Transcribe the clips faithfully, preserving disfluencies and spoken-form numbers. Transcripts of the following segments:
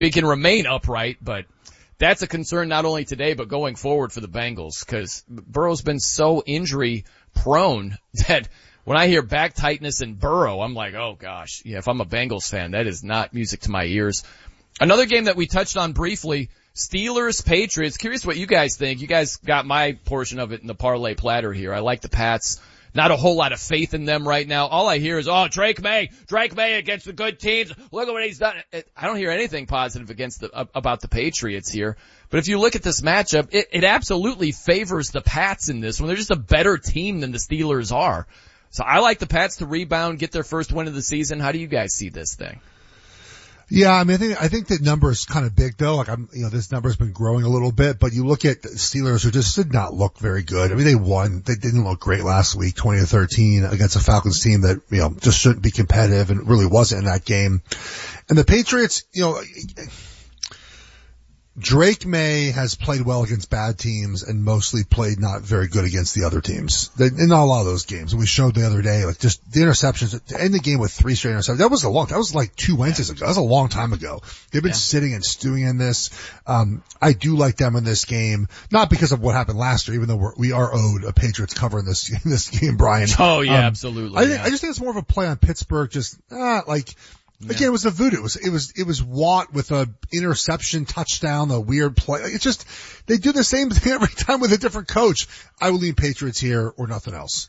it can remain upright, but that's a concern not only today, but going forward for the Bengals, because Burrow's been so injury prone that when I hear back tightness in Burrow, I'm like, oh gosh, yeah, if I'm a Bengals fan, that is not music to my ears. Another game that we touched on briefly, Steelers, Patriots. Curious what you guys think. You guys got my portion of it in the parlay platter here. I like the Pats. Not a whole lot of faith in them right now. All I hear is, oh, Drake May, Drake May against the good teams. Look at what he's done. I don't hear anything positive against the, about the Patriots here. But if you look at this matchup, it, it absolutely favors the Pats in this one. They're just a better team than the Steelers are. So I like the Pats to rebound, get their first win of the season. How do you guys see this thing? Yeah, I mean, I think, I think that number is kind of big though. Like I'm, you know, this number's been growing a little bit, but you look at the Steelers who just did not look very good. I mean, they won. They didn't look great last week, twenty to thirteen against a Falcons team that, you know, just shouldn't be competitive and really wasn't in that game. And the Patriots, you know, Drake May has played well against bad teams and mostly played not very good against the other teams. They, in a lot of those games. And we showed the other day, like just the interceptions, to end the game with three straight interceptions. That was a long, that was like two Wednesdays ago. That was a long time ago. They've been yeah. sitting and stewing in this. Um, I do like them in this game, not because of what happened last year, even though we're, we are owed a Patriots cover in this, in this game, Brian. Oh yeah, um, absolutely. I, think, yeah. I just think it's more of a play on Pittsburgh, just, ah, like, Yeah. Again, it was a voodoo. It was, it was, it was Watt with a interception touchdown, a weird play. It's just, they do the same thing every time with a different coach. I will lean Patriots here or nothing else.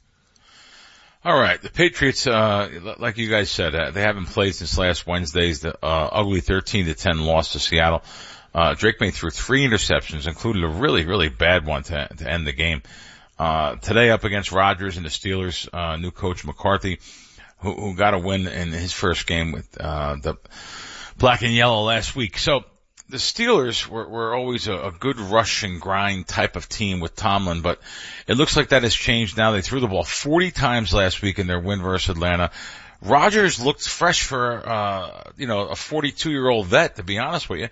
All right. The Patriots, uh, like you guys said, uh, they haven't played since last Wednesday's, the, uh, ugly thirteen to ten loss to Seattle. Uh, Drake May threw three interceptions, including a really, really bad one to, to end the game. Uh, today up against Rodgers and the Steelers, uh, new coach McCarthy, who, who got a win in his first game with, uh, the black and yellow last week. So the Steelers were, were always a, a good rush and grind type of team with Tomlin, but it looks like that has changed now. They threw the ball forty times last week in their win versus Atlanta. Rodgers looked fresh for, uh, you know, a forty-two year old vet, to be honest with you.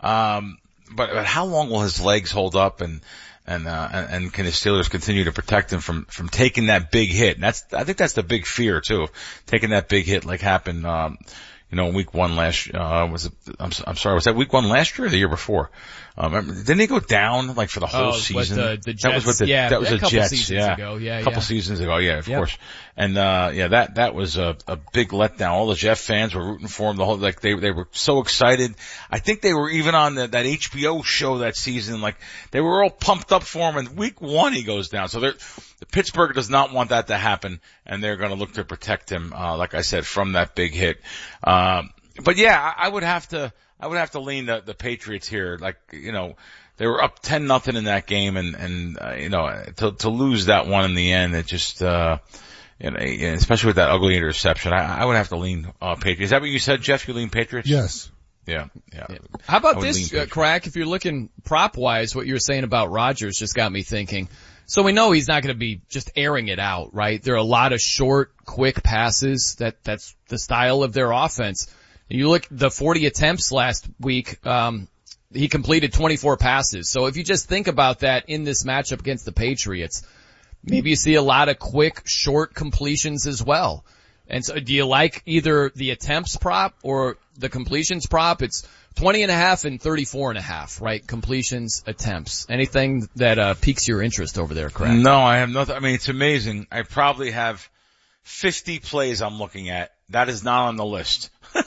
Um, but, but how long will his legs hold up and, And, uh, and, and can the Steelers continue to protect him from, from taking that big hit? And that's, I think that's the big fear too, taking that big hit like happened, um, you know, week one last, uh, was it, I'm, I'm sorry, was that week one last year or the year before? Um, didn't they go down like for the whole oh, season? The, the Jets, that was what the, yeah, that was a the couple Jets, seasons yeah. ago, yeah, a couple yeah. seasons ago, yeah, of yep. course. And, uh, yeah, that, that was a, a big letdown. All the Jeff fans were rooting for him the whole, like they, they were so excited. I think they were even on the, that H B O show that season, like they were all pumped up for him, and week one he goes down. So they're, Pittsburgh does not want that to happen, and they're gonna look to protect him, uh, like I said, from that big hit. Um, but yeah, I, I would have to, I would have to lean the, the Patriots here. Like, you know, they were up ten nothing in that game, and, and, uh, you know, to, to lose that one in the end, it just, uh, you know, especially with that ugly interception, I, I would have to lean, uh, Patriots. Is that what you said, Jeff? You lean Patriots? Yes. Yeah, yeah. yeah. How about this, uh, Crack? If you're looking prop-wise, what you were saying about Rodgers just got me thinking. So we know he's not going to be just airing it out, right? There are a lot of short, quick passes. That, that's the style of their offense. You look the forty attempts last week, um, he completed twenty-four passes. So if you just think about that in this matchup against the Patriots, maybe you see a lot of quick, short completions as well. And so do you like either the attempts prop or the completions prop? It's twenty and a half and thirty-four and a half, right? Completions, attempts. Anything that, uh, piques your interest over there, Craig? No, I have nothing. I mean, it's amazing. I probably have fifty plays I'm looking at. That is not on the list. uh,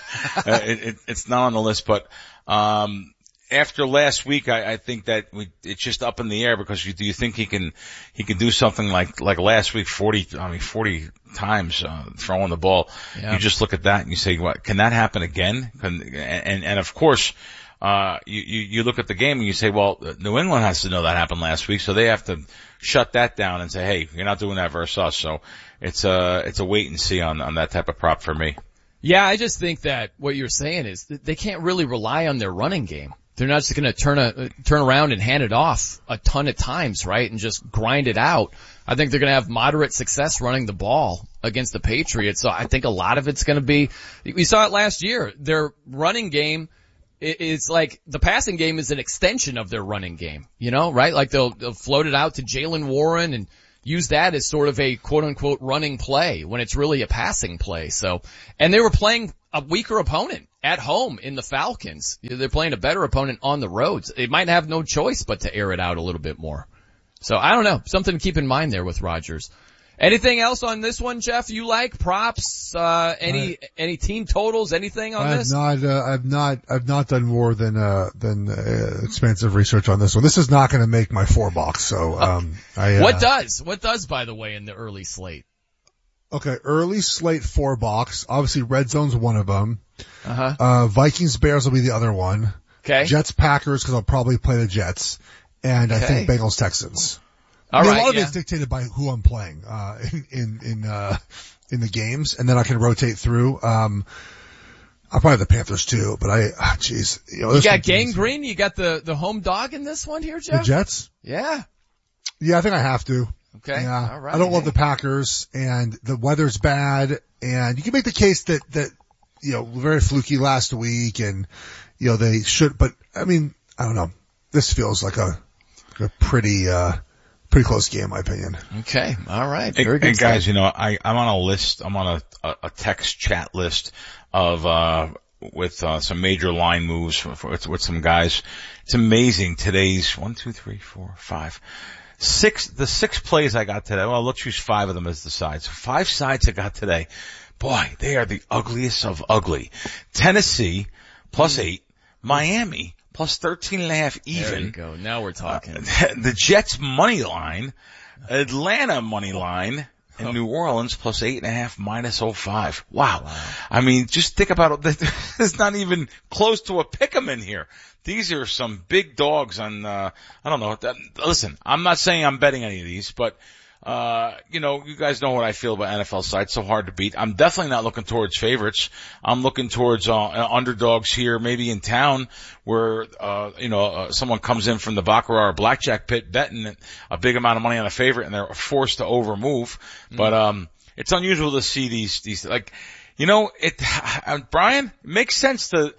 it, it, it's not on the list, but, um, after last week, I, I think that we, it's just up in the air because you, do you think he can, he can do something like, like last week, forty, I mean, forty times, uh, throwing the ball. Yeah. You just look at that and you say, what, can that happen again? Can, and, and of course, uh, you, you, you look at the game and you say, well, New England has to know that happened last week, so they have to shut that down and say, hey, you're not doing that versus us. So it's a, it's a wait and see on, on that type of prop for me. Yeah, I just think that what you're saying is that they can't really rely on their running game. They're not just going to turn a, turn around and hand it off a ton of times, right? And just grind it out. I think they're going to have moderate success running the ball against the Patriots. So I think a lot of it's going to be, we saw it last year. Their running game is like, the passing game is an extension of their running game, you know, right? Like they'll, they'll float it out to Jaylen Warren and use that as sort of a quote unquote running play when it's really a passing play. So, and they were playing a weaker opponent at home in the Falcons. They're playing a better opponent on the roads. They might have no choice but to air it out a little bit more. So I don't know. Something to keep in mind there with Rodgers. Anything else on this one, Jeff? You like props? Uh, any, I, any team totals? Anything on I've this? Not, uh, I've not, I've not done more than, uh, than, uh, expansive research on this one. This is not going to make my four box. So, um, I, uh, What does? What does, by the way, in the early slate? Okay. Early slate four box. Obviously red zone's one of them. Uh-huh. Uh, Vikings Bears will be the other one. Okay. Jets Packers because I'll probably play the Jets. And okay. I think Bengals Texans. All I mean, right, a lot yeah. of it's dictated by who I'm playing, uh, in, in, in, uh, in the games, and then I can rotate through. Um, I'll probably have the Panthers too, but I, ah, jeez. You, know, you got Gang Green? You got the, the home dog in this one here, Jeff? The Jets? Yeah. Yeah, I think I have to. Okay. Yeah. All right. I don't love the Packers, and the weather's bad, and you can make the case that, that, you know, very fluky last week, and, you know, they should, but, I mean, I don't know. This feels like a, a pretty, uh, pretty close game, in my opinion. Okay. All right. Very good. And guys, you know, I, I'm on a list, I'm on a, a, a text chat list of, uh, with, uh, some major line moves for, for, with, with some guys. It's amazing today's one, two, three, four, five, six, the six plays I got today. Well, let's use five of them as the sides. Five sides I got today. Boy, they are the ugliest of ugly. Tennessee plus eight, Miami plus thirteen and a half even. There you go. Now we're talking. Uh, the Jets money line, Atlanta money line, and oh. New Orleans plus eight and a half minus oh five. Wow. wow. I mean, just think about it. It's not even close to a pick'em in here. These are some big dogs on, uh, I don't know. That, listen, I'm not saying I'm betting any of these, but, uh, you know, you guys know what I feel about N F L sites. So hard to beat. I'm definitely not looking towards favorites. I'm looking towards, uh, underdogs here, maybe in town where, uh, you know, uh, someone comes in from the Baccarat or Blackjack pit betting a big amount of money on a favorite and they're forced to overmove. Mm. But, um, it's unusual to see these, these, like, you know, it, uh, Brian, it makes sense to,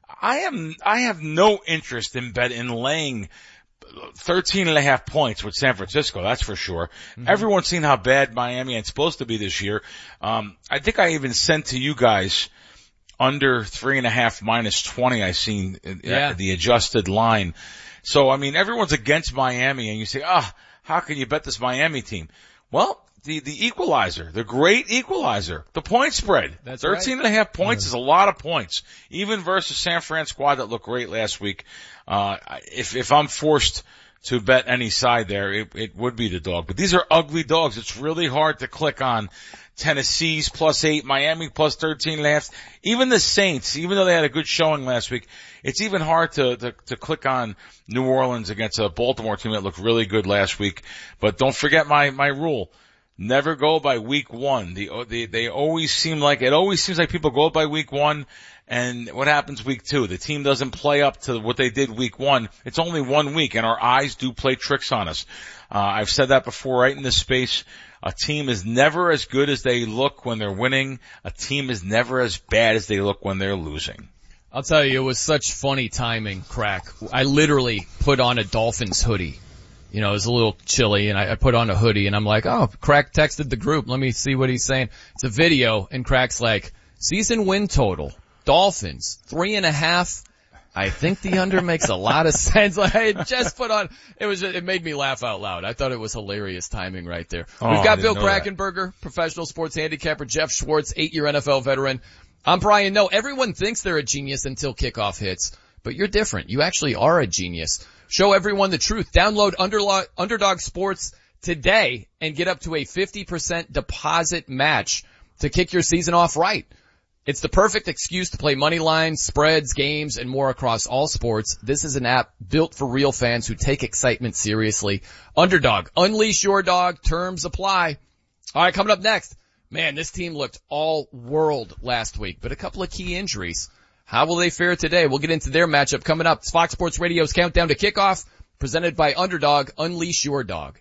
I am, I have no interest in bet, in laying thirteen and a half points with San Francisco, that's for sure. Mm-hmm. Everyone's seen how bad Miami is supposed to be this year. Um, I think I even sent to you guys under three and a half minus twenty I seen yeah. the adjusted line. So, I mean, everyone's against Miami and you say, ah, oh, how can you bet this Miami team? Well, the, the equalizer, the great equalizer, the point spread. That's thirteen right. and a half points yeah. is a lot of points. Even versus San Fran squad that looked great last week. Uh, if, if I'm forced to bet any side there, it, it would be the dog. But these are ugly dogs. It's really hard to click on Tennessee's plus eight, Miami plus thirteen and a half. Even the Saints, even though they had a good showing last week, it's even hard to, to, to click on New Orleans against a Baltimore team that looked really good last week. But don't forget my, my rule. Never go by week one. The, they, they always seem like, it always seems like people go by week one, and what happens week two? The team doesn't play up to what they did week one. It's only one week, and our eyes do play tricks on us. Uh, I've said that before right in this space. A team is never as good as they look when they're winning. A team is never as bad as they look when they're losing. I'll tell you, it was such funny timing, Crack. I literally put on a Dolphins hoodie. You know, it was a little chilly, and I, I put on a hoodie, and I'm like, oh, Crack texted the group. Let me see what he's saying. It's a video, and Crack's like, season win total, Dolphins, three and a half. I think the under makes a lot of sense. Like, I had just put on, it was, it made me laugh out loud. I thought it was hilarious timing right there. Oh, We've got Bill that. Krackenberger, professional sports handicapper, Jeff Schwartz, eight-year N F L veteran. I'm Brian Noe. Everyone thinks they're a genius until kickoff hits, but you're different. You actually are a genius. Show everyone the truth. Download Underlo- Underdog Sports today and get up to a fifty percent deposit match to kick your season off right. It's the perfect excuse to play money lines, spreads, games, and more across all sports. This is an app built for real fans who take excitement seriously. Underdog, unleash your dog. Terms apply. All right, coming up next. Man, this team looked all world last week, but a couple of key injuries. How will they fare today? We'll get into their matchup coming up. It's Fox Sports Radio's Countdown to Kickoff, presented by Underdog. Unleash your dog.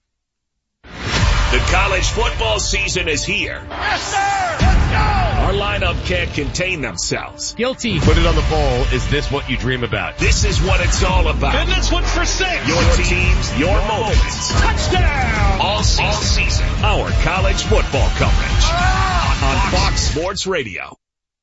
The college football season is here. Yes, sir! Let's go! Our lineup can't contain themselves. Guilty. Put it on the bowl. Is this what you dream about? This is what it's all about. And this one's for six. Your teams, your moments. Touchdown! All season. All season. Our college football coverage. Ah! On Fox Sports Radio.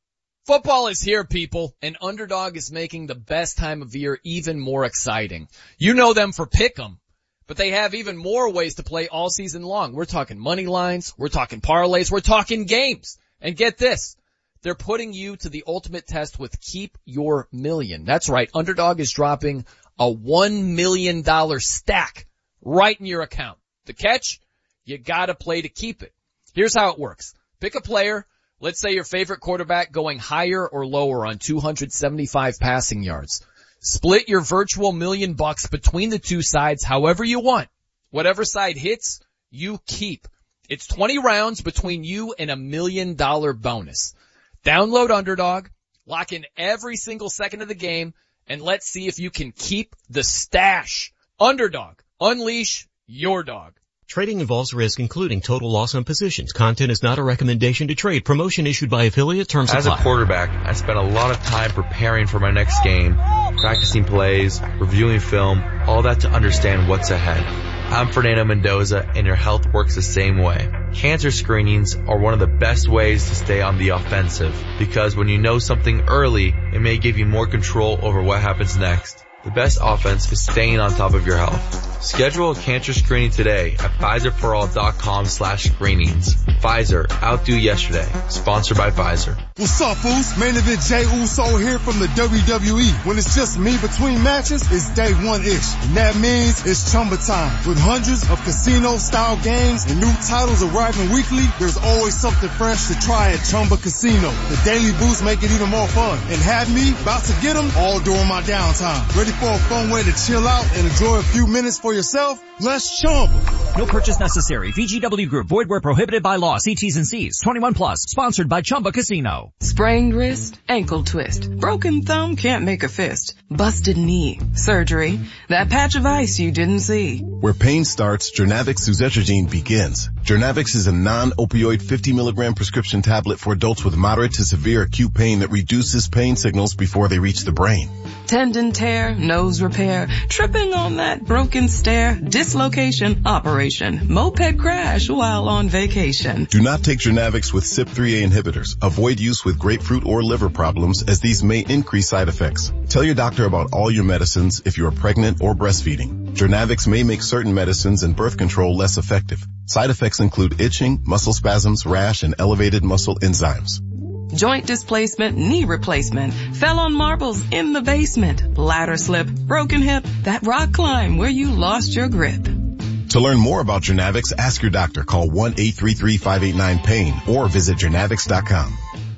Football is here, people, and Underdog is making the best time of year even more exciting. You know them for Pick'em, but they have even more ways to play all season long. We're talking money lines, we're talking parlays, we're talking games. And get this, they're putting you to the ultimate test with Keep Your Million. That's right, Underdog is dropping a one million dollars stack right in your account. The catch? You gotta play to keep it. Here's how it works. Pick a player. Let's say your favorite quarterback going higher or lower on two hundred seventy-five passing yards. Split your virtual million bucks between the two sides however you want. Whatever side hits, you keep. It's twenty rounds between you and a million dollar bonus. Download Underdog, lock in every single second of the game, and let's see if you can keep the stash. Underdog, unleash your dog. Trading involves risk, including total loss on positions. Content is not a recommendation to trade. Promotion issued by affiliate. Terms apply. As a quarterback, I spent a lot of time preparing for my next game, practicing plays, reviewing film, all that to understand what's ahead. I'm Fernando Mendoza, and your health works the same way. Cancer screenings are one of the best ways to stay on the offensive, because when you know something early, it may give you more control over what happens next. The best offense is staying on top of your health. Schedule a cancer screening today at Pfizerforall.com slash screenings. Pfizer, outdo yesterday. Sponsored by Pfizer. What's up, fools? Main event Jey Uso here from the W W E. When it's just me between matches, it's day one-ish. And that means it's Chumba time. With hundreds of casino-style games and new titles arriving weekly, there's always something fresh to try at Chumba Casino. The daily boosts make it even more fun. And have me about to get them all during my downtime. Ready for a fun way to chill out and enjoy a few minutes for yourself? Let's Chumba. No purchase necessary. V G W Group. Void where prohibited by law. See T's and C's. twenty-one plus. Sponsored by Chumba Casino. Sprained wrist, ankle twist, broken thumb can't make a fist, busted knee, surgery, that patch of ice you didn't see. Where pain starts, Jernavix Suzetrigine begins. Jernavix is a non-opioid fifty milligram prescription tablet for adults with moderate to severe acute pain that reduces pain signals before they reach the brain. Tendon tear, nose repair, tripping on that broken stair, dislocation, operation, moped crash while on vacation. Do not take Jernavix with C Y P three A inhibitors. Avoid use with grapefruit or liver problems, as these may increase side effects. Tell your doctor about all your medicines if you are pregnant or breastfeeding. Jernavix may make certain medicines and birth control less effective. Side effects include itching, muscle spasms, rash, and elevated muscle enzymes. Joint displacement, knee replacement, fell on marbles in the basement, ladder slip, broken hip, that rock climb where you lost your grip. To learn more about Jernavix, ask your doctor. Call one eight three three, five eight nine, pain or visit Jernavix dot com.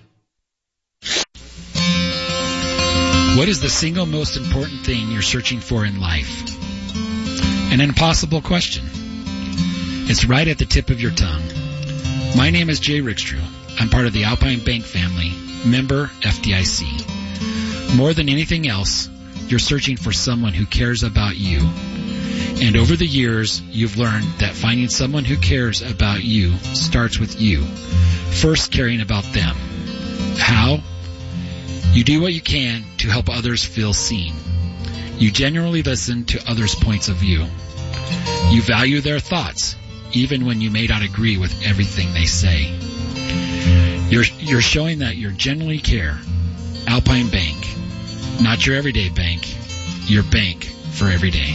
What is the single most important thing you're searching for in life? An impossible question. It's right at the tip of your tongue. My name is Jay Rickstrew. I'm part of the Alpine Bank family, member F D I C. More than anything else, you're searching for someone who cares about you. And over the years, you've learned that finding someone who cares about you starts with you, first caring about them. How? You do what you can to help others feel seen. You genuinely listen to others' points of view. You value their thoughts, even when you may not agree with everything they say. You're, you're showing that you genuinely care. Alpine Bank. Not your everyday bank. Your bank for every day.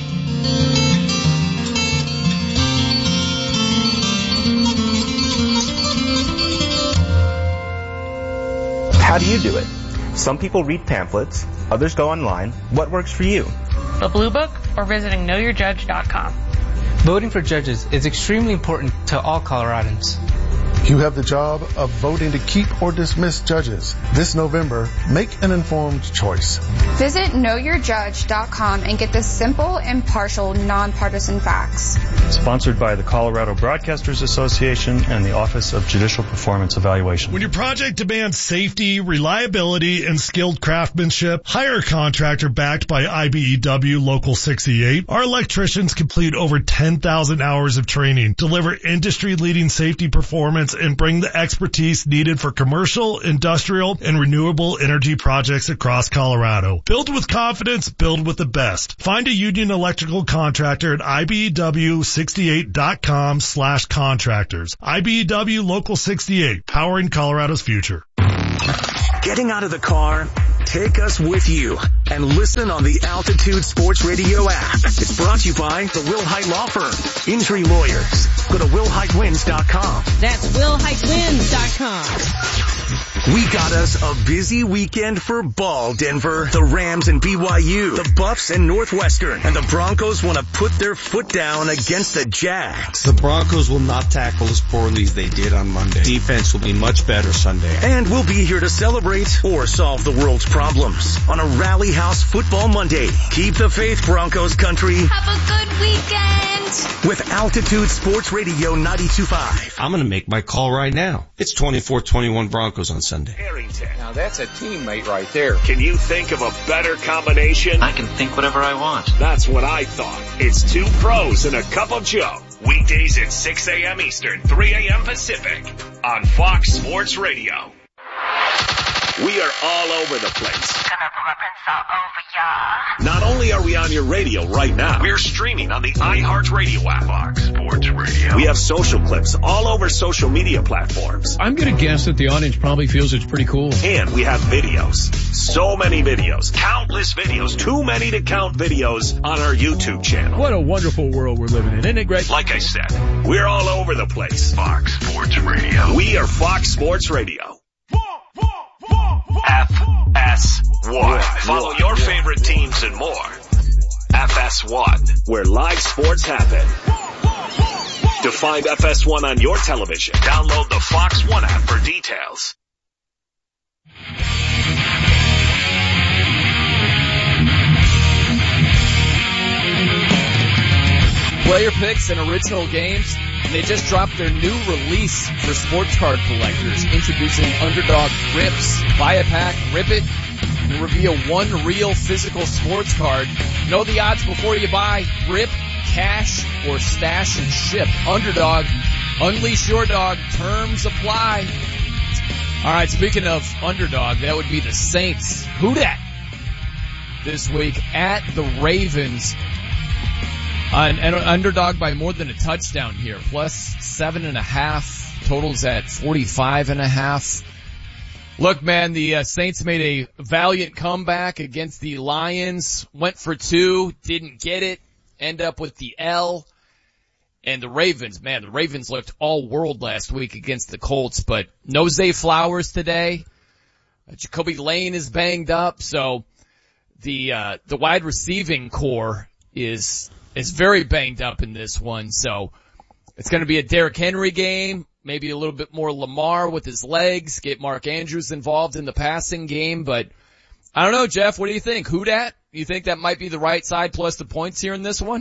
How do you do it? Some people read pamphlets, others go online. What works for you? The Blue Book or visiting know your judge dot com. Voting for judges is extremely important to all Coloradans. You have the job of voting to keep or dismiss judges. This November, make an informed choice. Visit know your judge dot com and get the simple, impartial, nonpartisan facts. Sponsored by the Colorado Broadcasters Association and the Office of Judicial Performance Evaluation. When your project demands safety, reliability, and skilled craftsmanship, hire a contractor backed by I B E W Local sixty-eight. Our electricians complete over ten thousand hours of training, deliver industry-leading safety performance, and bring the expertise needed for commercial, industrial, and renewable energy projects across Colorado. Build with confidence, build with the best. Find a union electrical contractor at I B E W sixty-eight dot com slash contractors. I B E W Local sixty-eight, powering Colorado's future. Getting out of the car? Take us with you and listen on the Altitude Sports Radio app. It's brought to you by the Will Height Law Firm. Injury lawyers. Go to will height wins dot com. That's will height wins dot com. We got us a busy weekend for ball, Denver. The Rams and B Y U, the Buffs and Northwestern, and the Broncos want to put their foot down against the Jags. The Broncos will not tackle as poorly as they did on Monday. Defense will be much better Sunday. And we'll be here to celebrate or solve the world's problems on a Rally House Football Monday. Keep the faith, Broncos country. Have a good weekend. With Altitude Sports Radio ninety-two point five. I'm going to make my call right now. It's twenty-four twenty-one Broncos on Sunday. Harrington. Now that's a teammate right there. Can you think of a better combination? I can think whatever I want. That's what I thought. It's two pros and a cup of Joe. Weekdays at six a.m. Eastern, three a.m. Pacific on Fox Sports Radio. We are all over the place. Gonna rip all over ya. Not only are we on your radio right now, we're streaming on the iHeartRadio app. Fox Sports Radio. We have social clips all over social media platforms. I'm gonna guess that the audience probably feels it's pretty cool. And we have videos. So many videos. Countless videos. Too many to count videos on our YouTube channel. What a wonderful world we're living in. Isn't it great? Like I said, we're all over the place. Fox Sports Radio. We are Fox Sports Radio. F S one. Follow your favorite teams and more. F S one, where live sports happen. To find F S one on your television, download the Fox One app for details. Player picks and original games. And they just dropped their new release for sports card collectors, introducing Underdog Rips. Buy a pack, rip it, and reveal one real physical sports card. Know the odds before you buy. Rip, cash, or stash and ship. Underdog, unleash your dog. Terms apply. All right, speaking of Underdog, that would be the Saints. Who dat? This week at the Ravens. Uh, an, an underdog by more than a touchdown here, plus seven and a half. Totals at forty-five and a half. Look, man, the uh, Saints made a valiant comeback against the Lions. Went for two, didn't get it. End up with the L. And the Ravens, man, the Ravens looked all world last week against the Colts, but no Zay Flowers today. Uh, Jacoby Lane is banged up, so the uh, the wide receiving core is. is very banged up in this one, so it's going to be a Derrick Henry game, maybe a little bit more Lamar with his legs, get Mark Andrews involved in the passing game, but I don't know, Jeff, what do you think? Who dat? You think that might be the right side plus the points here in this one?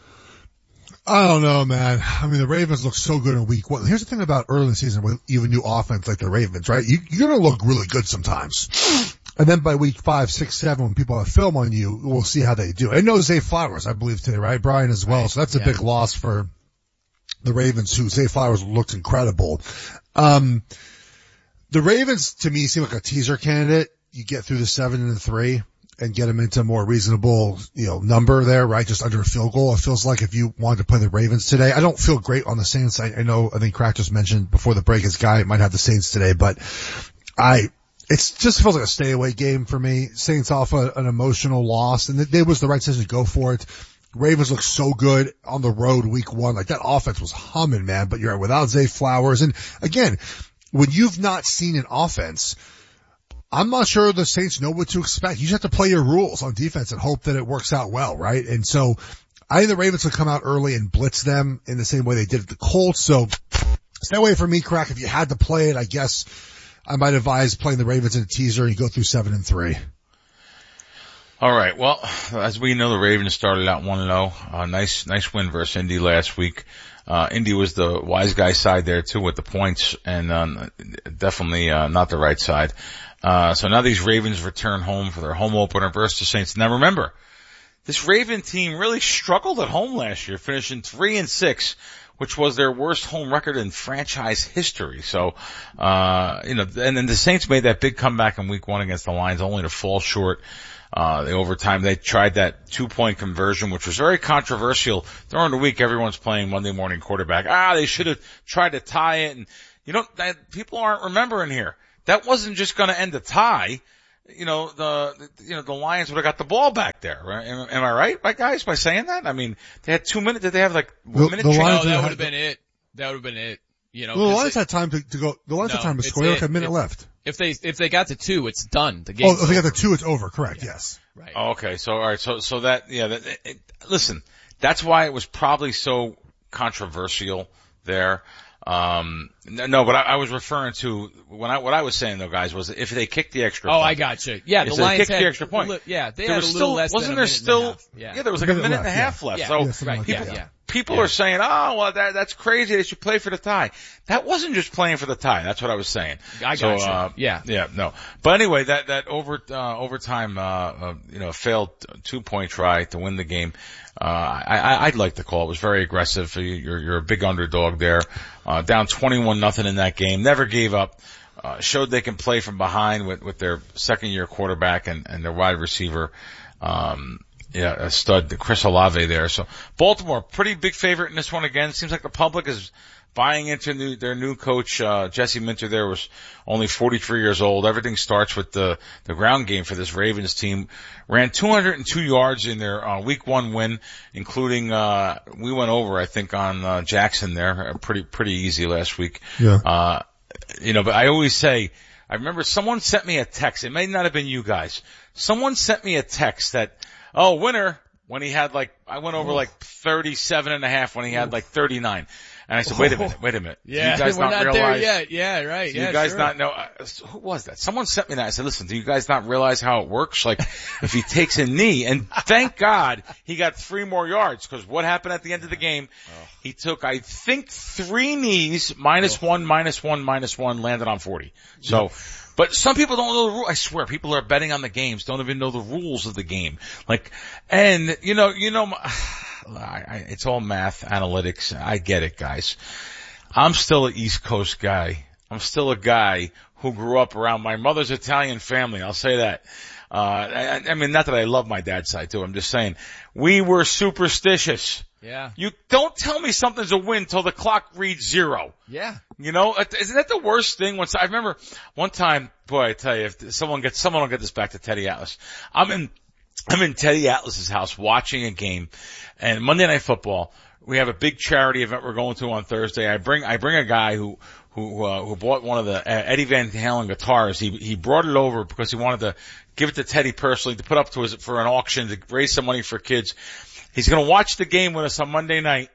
I don't know, man. I mean, the Ravens look so good in week one. Here's the thing about early in the season with even new offense like the Ravens, right? You, you're going to look really good sometimes. And then by week five, six, seven, when people have film on you, we'll see how they do. And no Zay Flowers, I believe today, right? Brian as well. So that's a yeah. big loss for the Ravens, who Zay Flowers looked incredible. Um, the Ravens to me seem like a teaser candidate. You get through the seven and the three and get them into a more reasonable, you know, number there, right? Just under a field goal. It feels like if you wanted to play the Ravens today, I don't feel great on the Saints. I, I know, I think Crack just mentioned before the break his guy might have the Saints today, but I, It's just feels like a stay away game for me. Saints off a, an emotional loss, and it was the right decision to go for it. Ravens look so good on the road week one. Like that offense was humming, man, but you're without Zay Flowers. And again, when you've not seen an offense, I'm not sure the Saints know what to expect. You just have to play your rules on defense and hope that it works out well, right? And so I think the Ravens will come out early and blitz them in the same way they did at the Colts. So stay away from me, Crack. If you had to play it, I guess I might advise playing the Ravens in a teaser and you go through seven and three. All right. Well, as we know, the Ravens started out one and oh. Uh, nice, nice win versus Indy last week. Uh, Indy was the wise guy side there too with the points, and um, definitely uh, not the right side. Uh, so now these Ravens return home for their home opener versus the Saints. Now remember, this Raven team really struggled at home last year, finishing three and six. Which was their worst home record in franchise history. So, uh, you know, and then the Saints made that big comeback in week one against the Lions only to fall short. Uh, the overtime, they tried that two-point conversion, which was very controversial. During the week, everyone's playing Monday morning quarterback. Ah, they should have tried to tie it. And, you know, that, people aren't remembering here. that wasn't just going to end a tie. You know, the, the you know, the Lions would have got the ball back there. Right? Am, am I right, right, guys, by saying that? I mean, they had two minutes. Did they have like one the, minute? The change? Lions No, that had- would have been it. That would have been it. You know, Well, the 'cause Lions they- had time to, to go. The Lions No, had time to it's score. Like it. a minute If- left. If they if they got to two, it's done. The game. Oh, if they got the two, it's over. Correct. Yes. Right. Oh, okay. So, all right. So, so that, yeah, that, it, it, listen, that's why it was probably so controversial there. Um, no, but I, I was referring to, when I, what I was saying though, guys, was if they kicked the extra Oh, point. I got you. Yeah, if the they Lions kicked had the extra point. a li- yeah, they there had was a still, little less than wasn't a there minute and a still, half. Yeah. yeah, there was like A a minute minute and a left, half yeah. left. Yeah. So, Yeah, something like people, that, yeah. people Yeah. are saying, oh, well, that, that's crazy. They should play for the tie. That wasn't just playing for the tie. That's what I was saying. I so, got you. Uh, Yeah. Yeah, no. But anyway, that, that over, uh, overtime, uh, uh, you know, failed two point try to win the game. Uh, I, I, I'd like to call it. It was very aggressive. You're, you're a big underdog there. Uh, down twenty-one nothing in that game. Never gave up. Uh, showed they can play from behind with, with their second year quarterback and, and their wide receiver. Um, yeah, a stud, Chris Olave there. So Baltimore, pretty big favorite in this one again. Seems like the public is buying into new, their new coach, uh, Jesse Minter there was only forty-three years old. Everything starts with the, the ground game for this Ravens team. Ran two hundred two yards in their, uh, week one win, including, uh, we went over, I think, on, uh, Jackson there. Uh, pretty, pretty easy last week. Yeah. Uh, you know, but I always say, I remember someone sent me a text. It may not have been you guys. Someone sent me a text that, oh, winner, when he had like, I went over like thirty-seven and a half when he had like thirty-nine. And I said, wait a minute, wait a minute. Yeah, do you guys we're not, not realize, there yet. Yeah, right. do yeah, you guys sure. not know, uh, who was that? Someone sent me that. I said, listen, do you guys not realize how it works? Like, if he takes a knee, and thank God he got three more yards, because what happened at the end of the game, he took, I think, three knees, minus one, minus one, minus one, landed on forty. So, but some people don't know the rules. I swear, people are betting on the games, don't even know the rules of the game. Like, and, you know, you know, I, I, it's all math, analytics. I get it, guys. I'm still an East Coast guy. I'm still a guy who grew up around my mother's Italian family. I'll say that. Uh, I, I mean, not that I love my dad's side too. I'm just saying we were superstitious. Yeah. You don't tell me something's a win till the clock reads zero. Yeah. You know, isn't that the worst thing? Once I remember one time, boy, I tell you, if someone gets, someone will get this back to Teddy Atlas. I'm in, I'm in Teddy Atlas's house watching a game, and Monday Night Football. We have a big charity event we're going to on Thursday. I bring, I bring a guy who, who, uh, who bought one of the uh, Eddie Van Halen guitars. He, he brought it over because he wanted to give it to Teddy personally to put up to his, for an auction to raise some money for kids. He's going to watch the game with us on Monday night.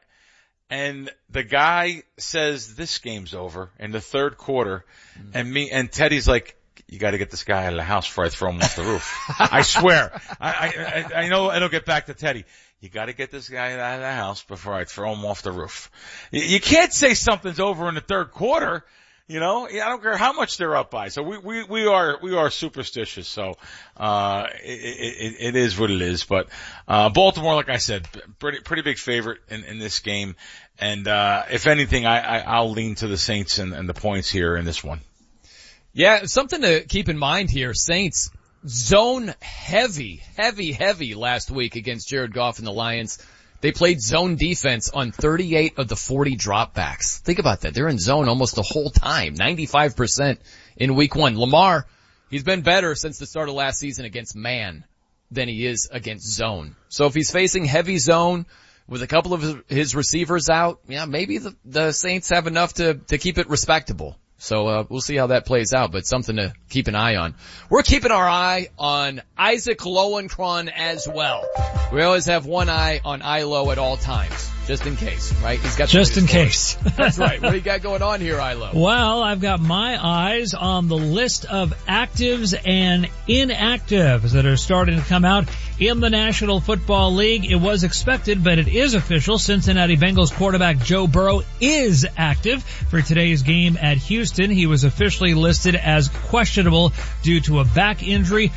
And the guy says, this game's over in the third quarter. Mm-hmm. And me, and Teddy's like, you got to get this guy out of the house before I throw him off the roof. I swear. I, I, I know it'll get back to Teddy. You got to get this guy out of the house before I throw him off the roof. You, you can't say something's over in the third quarter. You know, I don't care how much they're up by. So we, we, we are, we are superstitious. So, uh, it, it, it is what it is. But, uh, Baltimore, like I said, pretty, pretty big favorite in, in this game. And, uh, if anything, I, I, I'll lean to the Saints and, and the points here in this one. Yeah, something to keep in mind here. Saints zone heavy, heavy, heavy last week against Jared Goff and the Lions. They played zone defense on thirty-eight of the forty dropbacks. Think about that. They're in zone almost the whole time, ninety-five percent in week one. Lamar, he's been better since the start of last season against man than he is against zone. So if he's facing heavy zone with a couple of his receivers out, yeah, maybe the, the Saints have enough to, to keep it respectable. So, uh, we'll see how that plays out, but something to keep an eye on. We're keeping our eye on Isaac Lowenkron as well. We always have one eye on Ilo at all times, just in case, right? He's got just in case. That's right. What do you got going on here, Ilo? Well, I've got my eyes on the list of actives and inactives that are starting to come out in the National Football League. It was expected, but it is official. Cincinnati Bengals quarterback Joe Burrow is active for today's game at Houston. He was officially listed as questionable due to a back injury.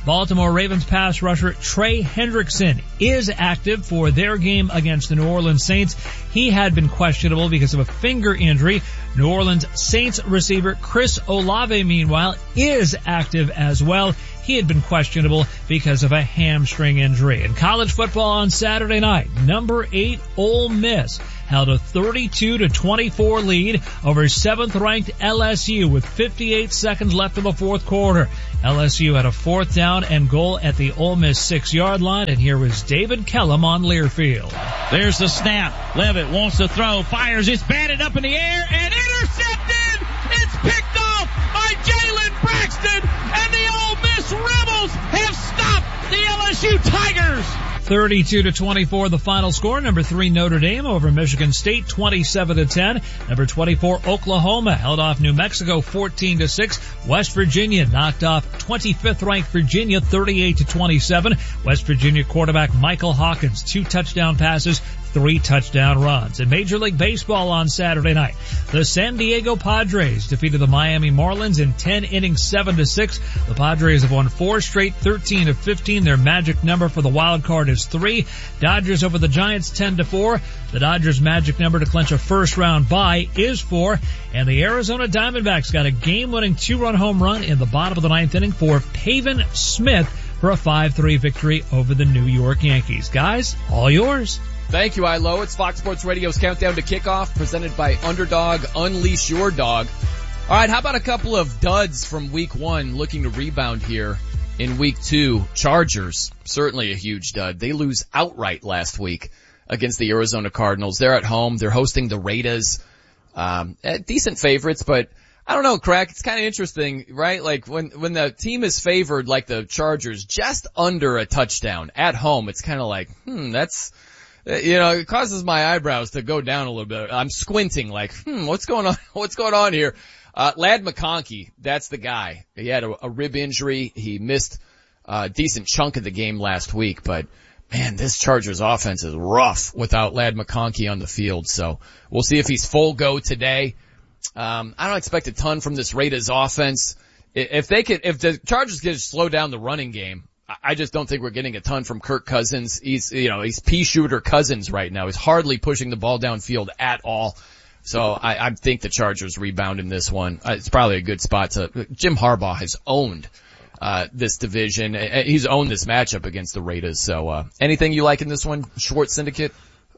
Baltimore Ravens pass rusher Trey Hendrickson is active for their game against the New Orleans Saints. He had been questionable because of a finger injury. New Orleans Saints receiver Chris Olave, meanwhile, is active as well. He had been questionable because of a hamstring injury. In college football on Saturday night, number eight Ole Miss held a thirty-two to twenty-four lead over seventh ranked L S U with fifty-eight seconds left in the fourth quarter. L S U had a fourth down and goal at the Ole Miss six-yard line, and here was David Kellum on Learfield. There's the snap. Levitt wants to throw, fires, it's batted up in the air and intercepted! It's picked off by Jalen Braxton, and the Ole Miss Rebels have stopped the L S U Tigers! thirty-two to twenty-four the final score. Number three Notre Dame over Michigan State twenty-seven to ten. Number twenty-four Oklahoma held off New Mexico fourteen to six. West Virginia knocked off twenty-fifth ranked Virginia thirty-eight to twenty-seven. West Virginia quarterback Michael Hawkins, two touchdown passes, three touchdown runs. In Major League Baseball on Saturday night, the San Diego Padres defeated the Miami Marlins in ten innings, seven to six. The Padres have won four straight, thirteen to fifteen. Their magic number for the wild card is three. Dodgers over the Giants ten to four. The Dodgers' magic number to clinch a first round bye is four. And the Arizona Diamondbacks got a game-winning two-run home run in the bottom of the ninth inning for Pavin Smith for a five three victory over the New York Yankees. Guys, all yours. Thank you, Ilo. It's Fox Sports Radio's Countdown to Kickoff, presented by Underdog. Unleash your dog. All right, how about a couple of duds from week one looking to rebound here in week two? Chargers, certainly a huge dud. They lose outright last week against the Arizona Cardinals. They're at home. They're hosting the Raiders. Um, decent favorites, but I don't know, Crack. It's kind of interesting, right? Like when, when the team is favored like the Chargers just under a touchdown at home, it's kind of like, hmm, that's, you know, it causes my eyebrows to go down a little bit. I'm squinting like, hmm, what's going on? What's going on here? Uh, Ladd McConkey, that's the guy. He had a, a rib injury. He missed a decent chunk of the game last week, but man, this Chargers offense is rough without Ladd McConkey on the field. So we'll see if he's full go today. Um, I don't expect a ton from this Raiders offense. If they could, if the Chargers could slow down the running game, I just don't think we're getting a ton from Kirk Cousins. He's, you know, he's pea shooter Cousins right now. He's hardly pushing the ball downfield at all. So I, I think the Chargers rebound in this one. Uh, it's probably a good spot to, Jim Harbaugh has owned, uh, this division. He's owned this matchup against the Raiders. So, uh, anything you like in this one, Schwartz Syndicate?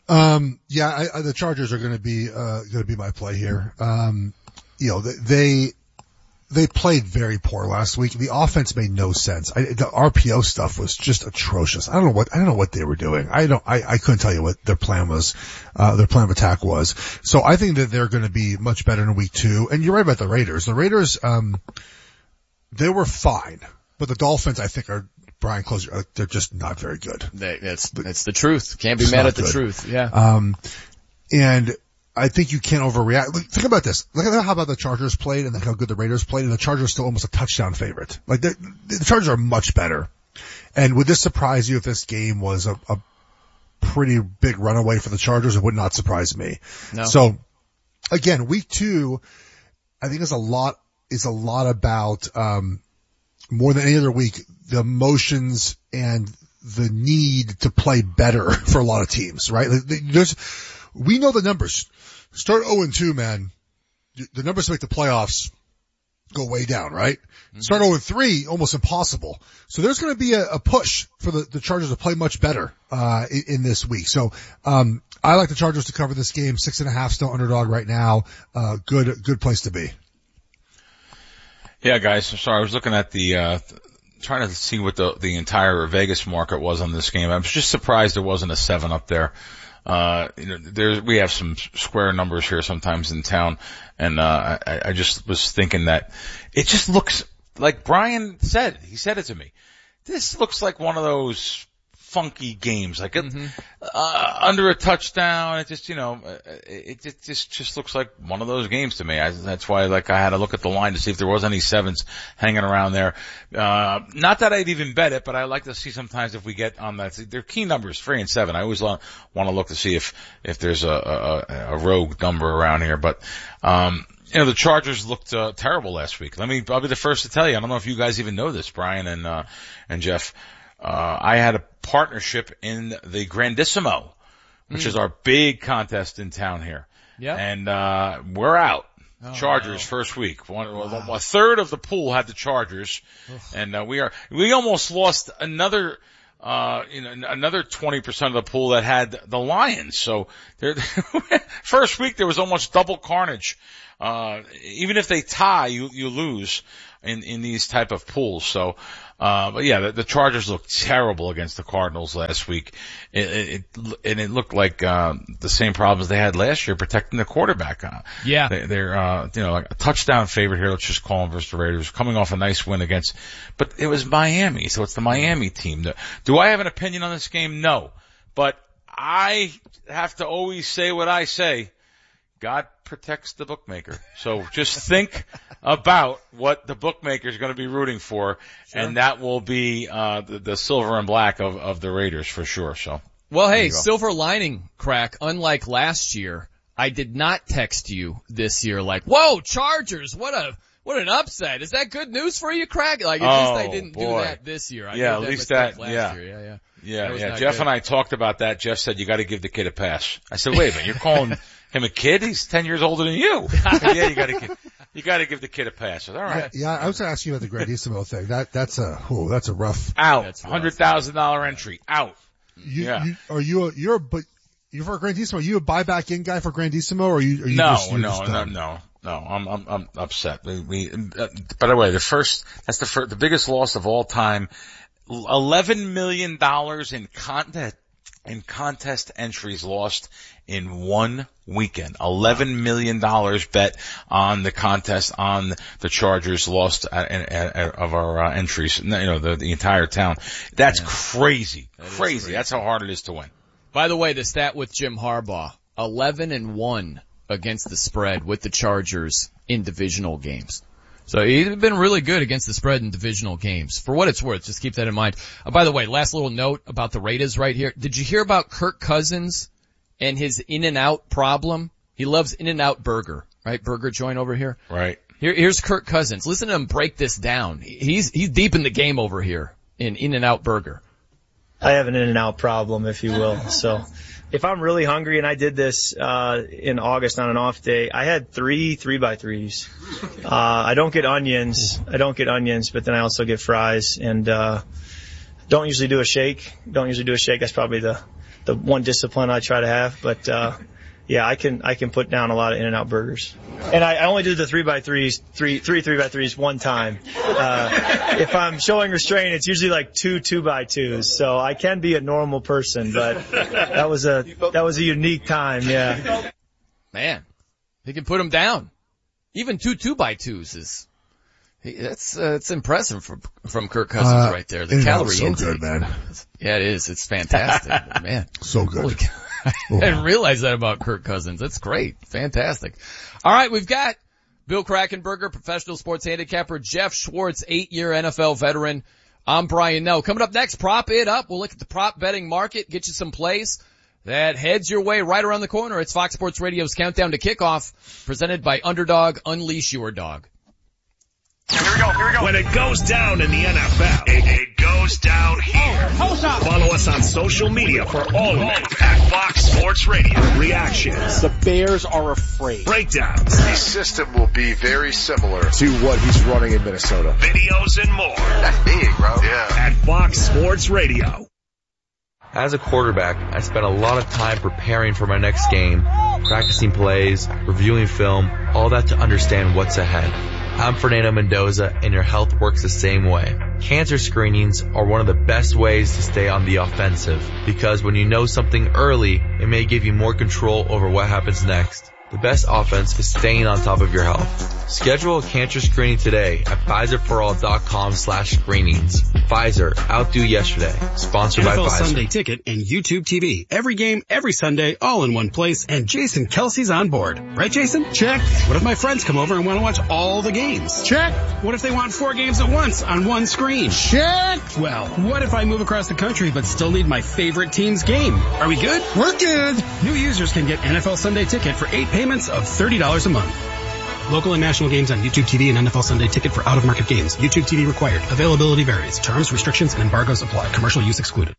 Um, yeah, I, I, the Chargers are going to be, uh, going to be my play here. Um, you know, they, they played very poor last week. The offense made no sense. I, the R P O stuff was just atrocious. I don't know what, I don't know what they were doing. I don't, I, I couldn't tell you what their plan was, uh, their plan of attack was. So I think that they're going to be much better in week two. And you're right about the Raiders. The Raiders, um, they were fine, but the Dolphins, I think, are, Brian Closer, they're just not very good. They, that's, that's the truth. Can't be it's mad at the good. truth. Yeah. Um, and I think you can't overreact. Think about this. Look at how about the Chargers played and how good the Raiders played, and the Chargers are still almost a touchdown favorite. Like the, the Chargers are much better. And would this surprise you if this game was a, a pretty big runaway for the Chargers? It would not surprise me. No. So again, week two, I think is a lot, is a lot about, um, more than any other week, the emotions and the need to play better for a lot of teams, right? There's, we know the numbers. Start oh and two, man. The numbers to make the playoffs go way down, right? Mm-hmm. Start oh and three, almost impossible. So there's going to be a, a push for the, the Chargers to play much better, uh, in, in this week. So, um, I like the Chargers to cover this game. Six and a half, still underdog right now. Uh, good, good place to be. Yeah, guys, I'm sorry. I was looking at the, uh, trying to see what the, the entire Vegas market was on this game. I was just surprised there wasn't a seven up there. Uh, you know, there's, we have some square numbers here sometimes in town, and, uh, I, I just was thinking that it just looks like Brian said, he said it to me. This looks like one of those funky games, like, mm-hmm. uh, under a touchdown. It just, you know, it, it just, just looks like one of those games to me. I, that's why, like, I had to look at the line to see if there was any sevens hanging around there. Uh, not that I'd even bet it, but I like to see sometimes if we get on that. They're key numbers, three and seven. I always want to look to see if, if there's a, a, a rogue number around here. But, um, You know, the Chargers looked uh, terrible last week. Let me, I'll be the first to tell you. I don't know if you guys even know this, Brian and uh, and Jeff. Uh, I had a partnership in the Grandissimo, which mm. is our big contest in town here. Yeah. And uh we're out. Oh, Chargers no. first week. One, wow. A third of the pool had the Chargers, Ugh. and uh, we are we almost lost another. Uh, you know, another twenty percent of the pool that had the Lions. So there, first week there was almost double carnage. Uh, even if they tie, you, you lose in, in these type of pools. So, uh, but yeah, the, the Chargers looked terrible against the Cardinals last week. It, it, it and it looked like, uh, the same problems they had last year protecting the quarterback. Uh, yeah. They, they're, uh, you know, like a touchdown favorite here. Let's just call them versus the Raiders, coming off a nice win against, but it was Miami. So it's the Miami team. Do I have an opinion on this game? No, but I have to always say what I say. God protects the bookmaker. So just think about what the bookmaker is going to be rooting for, sure. and that will be uh the, the silver and black of, of the Raiders for sure. So, well, hey, silver lining, Crack. Unlike last year, I did not text you this year like, "Whoa, Chargers! What a what an upset! Is that good news for you, Crack?" Like, at oh, least I didn't boy. do that this year. I yeah, did at that least that. last Yeah. Year. yeah, yeah. Yeah, yeah. Jeff good. and I talked about that. Jeff said you got to give the kid a pass. I said, wait a minute, you're calling him a kid? He's ten years older than you. yeah, you got to you got to give the kid a pass. Said, all right. Yeah, yeah, I was going to ask you about the Grandissimo thing. That that's a oh, that's a rough out. Hundred thousand dollar entry out. You, yeah. You, are you a, you're a, but you're for Grandissimo? Are you a buyback in guy for Grandissimo, or are you? Are you no, just, no, no, no, no, no. I'm I'm I'm upset. We, we uh, by the way, the first that's the first, the biggest loss of all time. Eleven million dollars in contest in contest entries lost in one weekend. Eleven million dollars bet on the contest on the Chargers lost at, at, at, of our uh, entries. You know, the, the entire town. That's yeah. crazy, that crazy. crazy. That's how hard it is to win. By the way, the stat with Jim Harbaugh: eleven and one against the spread with the Chargers in divisional games. So he's been really good against the spread in divisional games. For what it's worth, just keep that in mind. Uh, by the way, last little note about the Raiders right here. Did you hear about Kirk Cousins and his In-N-Out problem? He loves In-N-Out Burger, right? Burger joint over here. Right. Here, here's Kirk Cousins. Listen to him break this down. He's, he's deep in the game over here in In-N-Out Burger. I have an In-N-Out problem, if you will. So if I'm really hungry, and I did this uh in August on an off day, I had three three by threes. Uh I don't get onions. I don't get onions, but then I also get fries, and uh don't usually do a shake. Don't usually do a shake. That's probably the the one discipline I try to have. But uh yeah, I can I can put down a lot of In-N-Out burgers. And I, I only do the three by threes, three three three by threes one time. Uh if I'm showing restraint, it's usually like two two by twos. So I can be a normal person, but that was a that was a unique time. Yeah. Man, he can put them down. Even two two by twos is. He, that's uh, it's impressive from from Kirk Cousins uh, right there. The calorie so intake. Good, man. Yeah, it is. It's fantastic, man. So good. I didn't realize that about Kirk Cousins. That's great. Fantastic. All right, we've got Bill Krackomberger, professional sports handicapper, Jeff Schwartz, eight-year N F L veteran. I'm Brian Nell. Coming up next, Prop It Up. We'll look at the prop betting market, get you some plays that heads your way right around the corner. It's Fox Sports Radio's Countdown to Kickoff, presented by Underdog. Unleash your dog. Here we go, here we go. When it goes down in the N F L, it, it goes down here. Oh, follow us on social media for all of it at Fox Sports Radio. Reactions. The Bears are afraid. Breakdowns. The system will be very similar to what he's running in Minnesota. Videos and more. That's big, bro. Yeah. At Fox Sports Radio. As a quarterback, I spent a lot of time preparing for my next game, practicing plays, reviewing film, all that to understand what's ahead. I'm Fernando Mendoza, and your health works the same way. Cancer screenings are one of the best ways to stay on the offensive, because when you know something early, it may give you more control over what happens next. The best offense is staying on top of your health. Schedule a cancer screening today at Pfizer For All dot com slash screenings. Pfizer, outdo yesterday. Sponsored by Pfizer. N F L Sunday Ticket and YouTube T V. Every game, every Sunday, all in one place, and Jason Kelsey's on board. Right, Jason? Check. What if my friends come over and want to watch all the games? Check. What if they want four games at once on one screen? Check. Well, what if I move across the country but still need my favorite team's game? Are we good? We're good. New users can get N F L Sunday Ticket for eight payments of thirty dollars a month. Local and national games on YouTube T V and N F L Sunday Ticket for out-of-market games. YouTube T V required. Availability varies. Terms, restrictions, and embargoes apply. Commercial use excluded.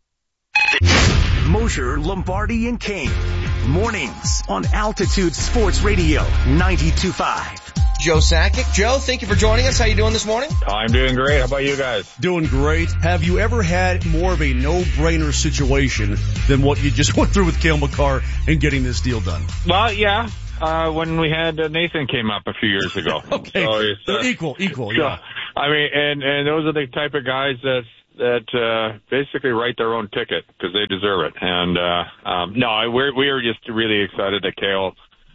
Mosher, Lombardi, and Kane. Mornings on Altitude Sports Radio ninety-two point five. Joe Sakic. Joe, thank you for joining us. How you doing this morning? I'm doing great. How about you guys? Doing great. Have you ever had more of a no-brainer situation than what you just went through with Cale Makar and getting this deal done? Well, yeah. Uh, when we had uh, Nathan came up a few years ago. Okay. So it's, uh, equal, equal, yeah. So, I mean, and, and those are the type of guys that, that, uh, basically write their own ticket because they deserve it. And, uh, um, no, we're, we are just really excited that Cale,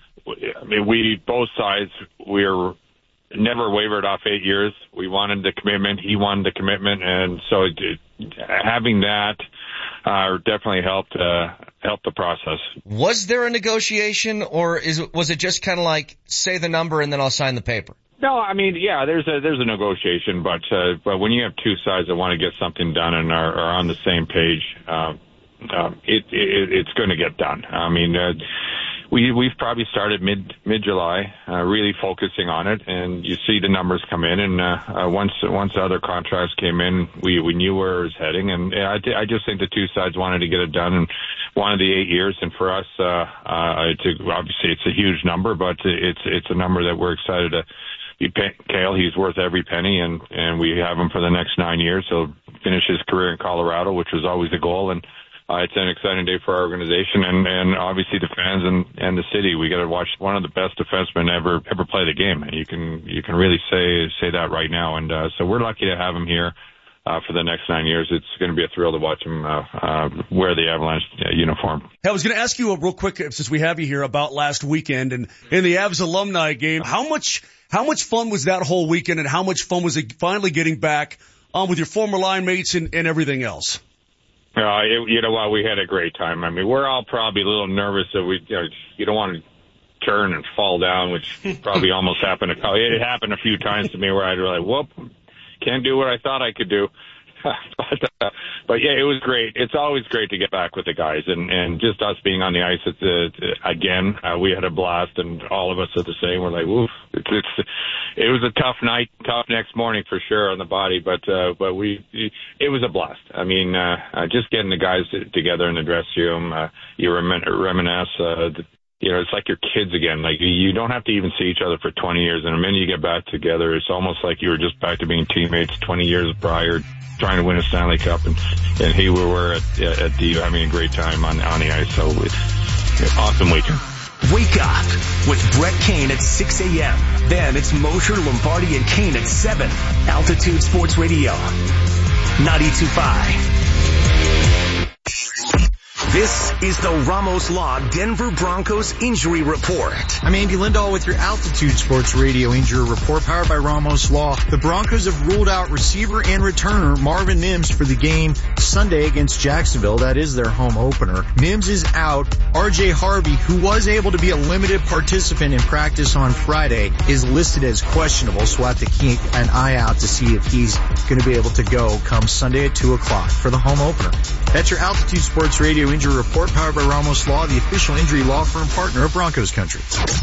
I mean, we, both sides, we're never wavered off eight years. We wanted the commitment. He wanted the commitment. And so it, it, having that, uh, definitely helped, uh, help the process. Was there a negotiation, or is was it just kind of like, say the number and then I'll sign the paper? No, I mean, yeah, there's a there's a negotiation, but uh, but when you have two sides that want to get something done and are, are on the same page, uh, uh, it, it it's going to get done. I mean, uh, we we've probably started mid mid July, uh, really focusing on it, and you see the numbers come in, and uh, uh, once once the other contracts came in, we we knew where it was heading, and I I just think the two sides wanted to get it done and wanted the eight years, and for us, uh, uh, it's a, obviously it's a huge number, but it's it's a number that we're excited to. He, Cale, he's worth every penny, and, and we have him for the next nine years. He'll finish his career in Colorado, which was always the goal, and uh, it's an exciting day for our organization and, and obviously the fans and, and the city. We got to watch one of the best defensemen ever ever play the game, and you can you can really say say that right now. And uh, so we're lucky to have him here uh, for the next nine years. It's going to be a thrill to watch him uh, uh, wear the Avalanche uh, uniform. Hey, I was going to ask you a real quick, since we have you here, about last weekend and in the Avs alumni game. How much How much fun was that whole weekend, and how much fun was it finally getting back on with your former line mates and, and everything else? Uh, it, you know what? We had a great time. I mean, we're all probably a little nervous that we, you know, you don't want to turn and fall down, which probably almost happened. A, it happened a few times to me where I'd be like, whoop, can't do what I thought I could do. but, uh, but yeah, it was great. It's always great to get back with the guys, and, and just us being on the ice at the, again, uh, we had a blast, and all of us are the same. We're like, woof. It's, it's, it was a tough night, tough next morning for sure on the body, but, uh, but we, it was a blast. I mean, uh, uh just getting the guys together in the dressing room, uh, you remin- reminisce, uh, the, you know, it's like your kids again. Like, you don't have to even see each other for twenty years, and the minute you get back together, it's almost like you were just back to being teammates twenty years prior, trying to win a Stanley Cup, and, and here we were at, at the, having a great time on, on the ice. So it's an awesome weekend. Wake up with Brett Kane at six a.m. Then it's Mosher, Lombardi, and Kane at seven. Altitude Sports Radio, ninety-two point five. This is the Ramos Law Denver Broncos Injury Report. I'm Andy Lindahl with your Altitude Sports Radio Injury Report, powered by Ramos Law. The Broncos have ruled out receiver and returner Marvin Mims for the game Sunday against Jacksonville. That is their home opener. Mims is out. R J Harvey, who was able to be a limited participant in practice on Friday, is listed as questionable, so we'll have to keep an eye out to see if he's going to be able to go come Sunday at two o'clock for the home opener. That's your Altitude Sports Radio Injury Report, powered by Ramos Law, the official injury law firm partner of Broncos Country.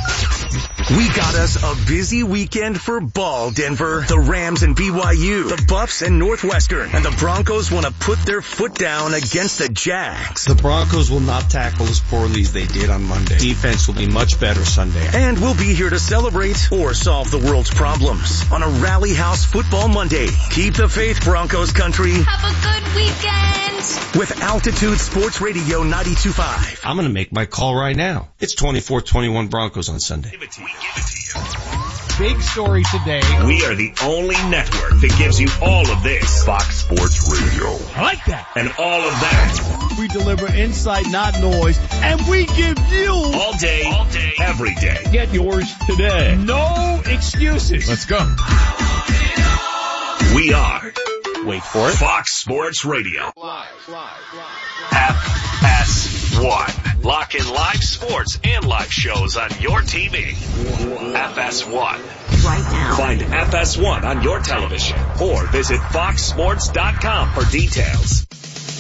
We got us a busy weekend for ball, Denver. The Rams and B Y U, the Buffs and Northwestern, and the Broncos want to put their foot down against the Jags. The Broncos will not tackle as poorly as they did on Monday. Defense will be much better Sunday. And we'll be here to celebrate or solve the world's problems on a Rally House Football Monday. Keep the faith, Broncos Country. Have a good weekend with Altitude Sports Radio ninety-two point five. I'm going to make my call right now. It's twenty-four twenty-one Broncos on Sunday. Give it to you. Give it to you. Big story today. We are the only network that gives you all of this. Fox Sports Radio. I like that. And all of that. We deliver insight, not noise, and we give you all day, all day, every day. Get yours today. No excuses. Let's go. We are. Wait for it. Fox Sports Radio. Live, live, live. F S one. Lock in live sports and live shows on your T V. F S one. Right now. Find F S one on your television or visit fox sports dot com for details.